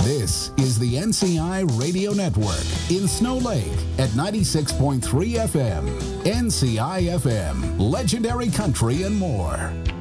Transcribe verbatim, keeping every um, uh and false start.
This is the N C I Radio Network in Snow Lake at ninety-six point three F M. N C I F M, legendary country and more.